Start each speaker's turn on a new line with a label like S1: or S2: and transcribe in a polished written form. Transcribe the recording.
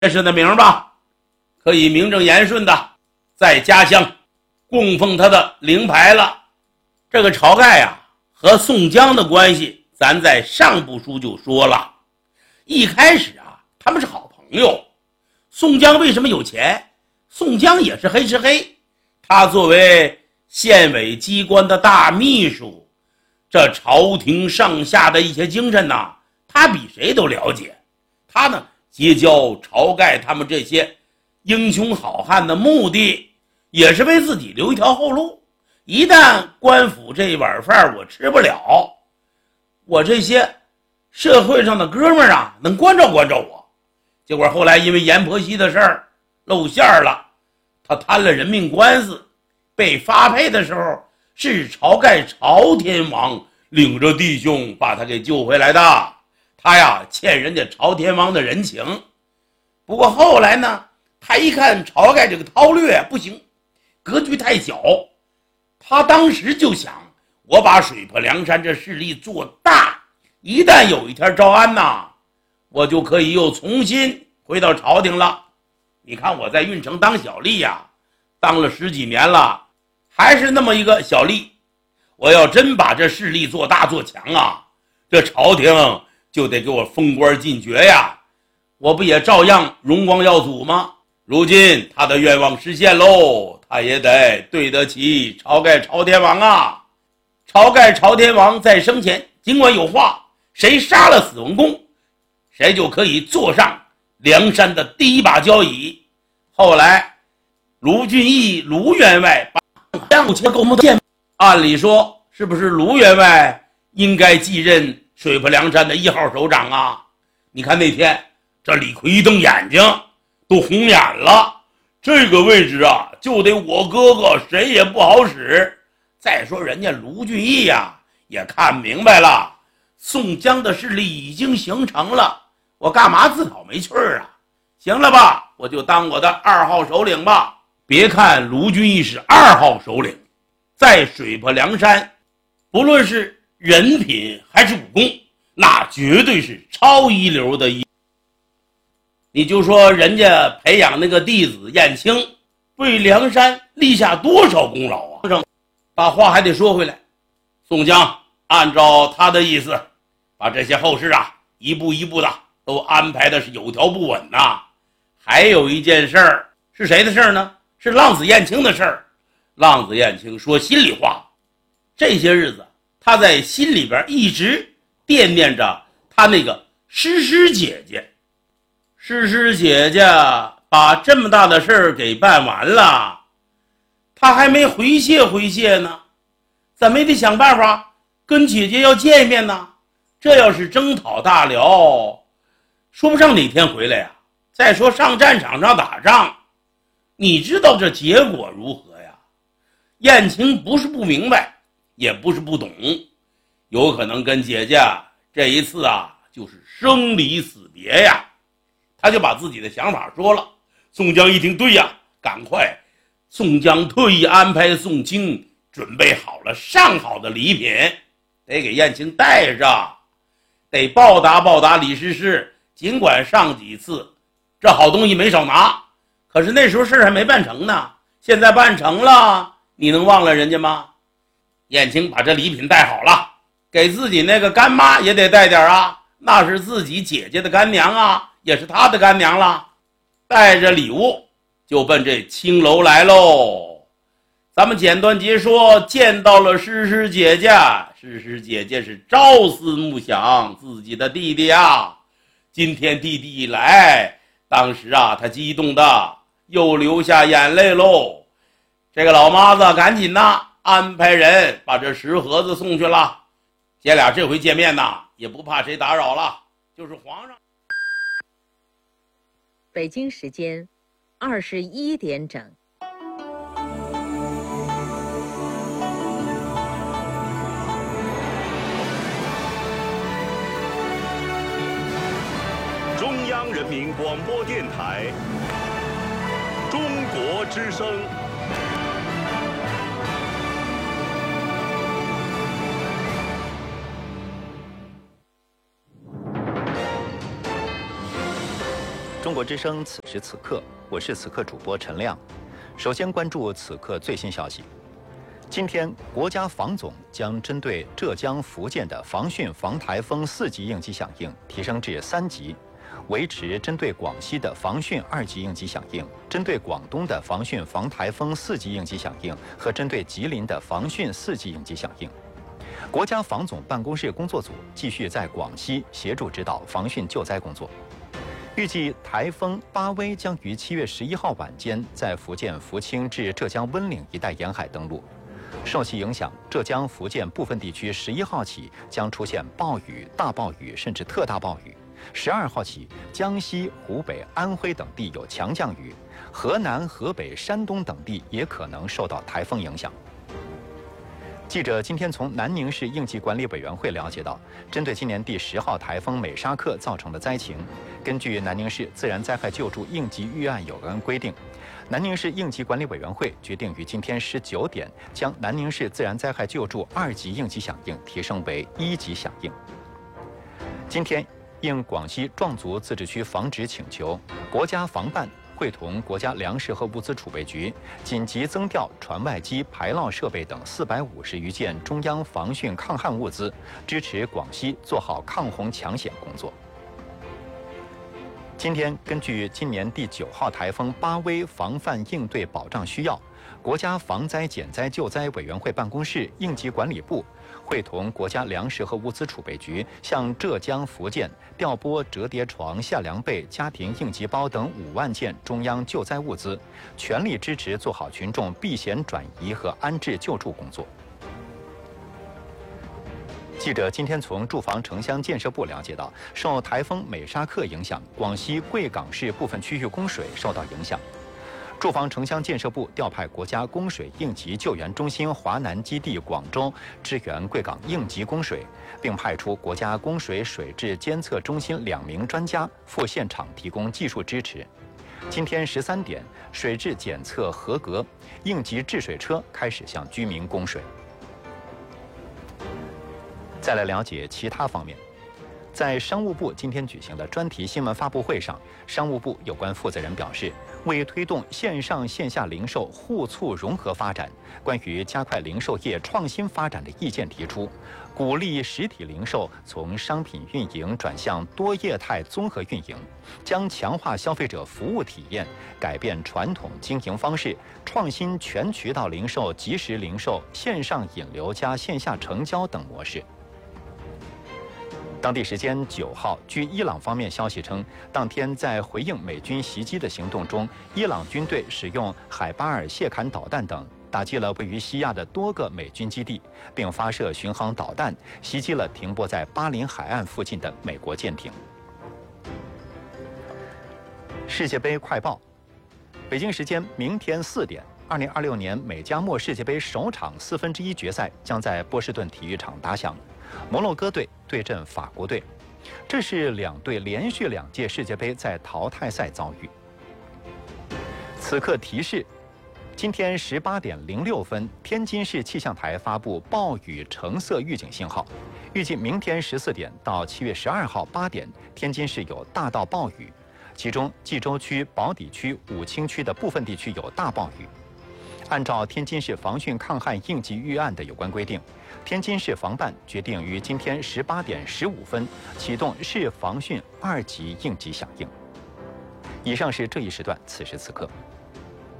S1: 这是的名吧，可以名正言顺的在家乡供奉他的灵牌了。这个晁盖呀和宋江的关系咱在上部书就说了，一开始啊他们是好朋友。宋江为什么有钱？宋江也是黑吃黑，他作为县委机关的大秘书，这朝廷上下的一些精神呐，他比谁都了解。他呢结交晁盖他们这些英雄好汉的目的，也是为自己留一条后路。一旦官府这碗饭我吃不了，我这些社会上的哥们儿啊能关照关照我。结果后来因为阎婆惜的事儿露馅了，他摊了人命官司，被发配的时候是晁盖晁天王领着弟兄把他给救回来的。他呀欠人家晁天王的人情。不过后来呢，他一看晁盖这个韬略不行，格局太小，他当时就想，我把水泊梁山这势力做大，一旦有一天招安呐，我就可以又重新回到朝廷了。你看我在运城当小吏呀，当了10几年了，还是那么一个小吏。我要真把这势力做大做强啊，这朝廷就得给我封官进爵呀，我不也照样荣光耀祖吗？如今他的愿望实现喽，他也得对得起晁盖晁天王啊。晁盖晁天王在生前尽管有话，谁杀了死文公，谁就可以坐上梁山的第一把交椅。后来卢俊义卢员外把杨钱给我们见，按理说是不是卢员外应该继任水泊梁山的1号首长啊？你看那天这李逵一瞪眼睛都红眼了，这个位置啊就得我哥哥，谁也不好使。再说人家卢俊义呀也看明白了，宋江的势力已经形成了，我干嘛自讨没趣啊？行了吧，我就当我的2号首领吧。别看卢俊义是2号首领，在水泊梁山不论是人品还是武功，那绝对是超一流的。你就说人家培养那个弟子燕青，为梁山立下多少功劳啊！把话还得说回来，宋江按照他的意思，把这些后事啊一步一步的都安排的是有条不紊呐。还有一件事儿是谁的事儿呢？是浪子燕青的事儿。浪子燕青说心里话，这些日子他在心里边一直惦念着他那个诗诗姐姐。诗诗姐姐把这么大的事儿给办完了，他还没回谢回谢呢，咱们也得想办法跟姐姐要见一面呢。这要是征讨大辽，说不上哪天回来呀。再说上战场上打仗，你知道这结果如何呀？燕青不是不明白，也不是不懂，有可能跟姐姐这一次啊就是生离死别呀。他就把自己的想法说了。宋江一听，对呀，赶快。宋江特意安排宋清准备好了上好的礼品，得给燕青带上，得报答报答李师师。尽管上几次这好东西没少拿，可是那时候事还没办成呢，现在办成了，你能忘了人家吗？燕青把这礼品带好了，给自己那个干妈也得带点啊，那是自己姐姐的干娘啊，也是他的干娘了。带着礼物就奔这青楼来喽。咱们简短截说，见到了诗诗姐姐，诗诗姐姐是朝思暮想自己的弟弟啊。今天弟弟一来，当时啊他激动的又流下眼泪喽。这个老妈子赶紧呐安排人把这食盒子送去了。姐俩这回见面呐也不怕谁打扰了，就是皇上。
S2: 北京时间21点整。
S3: 中央人民广播电台中国之声。中
S4: 中国之声此时此刻，我是此刻主播陈亮。首先关注此刻最新消息。今天，国家防总将针对浙江、福建的防汛防台风4级应急响应提升至3级，维持针对广西的防汛2级应急响应，针对广东的防汛防台风4级应急响应和针对吉林的防汛4级应急响应。国家防总办公室工作组继续在广西协助指导防汛救灾工作。预计台风巴威将于7月11号晚间在福建福清至浙江温岭一带沿海登陆。受其影响，浙江、福建部分地区11号起将出现暴雨、大暴雨甚至特大暴雨。12号起，江西、湖北、安徽等地有强降雨，河南、河北、山东等地也可能受到台风影响。记者今天从南宁市应急管理委员会了解到，针对今年第10号台风美沙克造成的灾情，根据南宁市自然灾害救助应急预案有关规定，南宁市应急管理委员会决定于今天19点将南宁市自然灾害救助2级应急响应提升为1级响应。今天，应广西壮族自治区防止请求，国家防办会同国家粮食和物资储备局紧急增调船外机、排涝设备等450余件中央防汛抗旱物资，支持广西做好抗洪抢险工作。今天，根据今年第9号台风巴威防范应对保障需要，国家防灾减灾救灾委员会办公室应急管理部会同国家粮食和物资储备局向浙江、福建调拨折叠床、夏凉被、家庭应急包等5万件中央救灾物资，全力支持做好群众避险转移和安置救助工作。记者今天从住房城乡建设部了解到，受台风美沙克影响，广西贵港市部分区域供水受到影响。住房城乡建设部调派国家供水应急救援中心华南基地广州支援贵港应急供水，并派出国家供水水质监测中心2名专家赴现场提供技术支持。今天13点，水质检测合格，应急治水车开始向居民供水。再来了解其他方面，在商务部今天举行的专题新闻发布会上，商务部有关负责人表示，为推动线上线下零售互促融合发展，关于加快零售业创新发展的意见提出，鼓励实体零售从商品运营转向多业态综合运营，将强化消费者服务体验，改变传统经营方式，创新全渠道零售、即时零售、线上引流加线下成交等模式。当地时间9号，据伊朗方面消息称，当天在回应美军袭击的行动中，伊朗军队使用海巴尔谢坎导弹等打击了位于西亚的多个美军基地，并发射巡航导弹袭击了停泊在巴林海岸附近的美国舰艇。世界杯快报，北京时间明天4点，2026年美加墨世界杯首场1/4决赛将在波士顿体育场打响。摩洛哥队对阵法国队，这是2队连续2届世界杯在淘汰赛遭遇。此刻提示：今天18点06分，天津市气象台发布暴雨橙色预警信号，预计明天14点到7月12号8点，天津市有大到暴雨，其中冀州区、宝坻区、武清区的部分地区有大暴雨。按照天津市防汛抗旱应急预案的有关规定，天津市防办决定于今天18点15分启动市防汛2级应急响应。以上是这一时段此时此刻。